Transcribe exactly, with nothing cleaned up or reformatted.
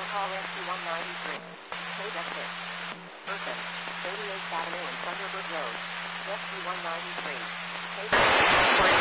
call S C one ninety-three. K F six. Person. thirty-eighth Avenue and Thunderbird Road. S C one ninety-three. K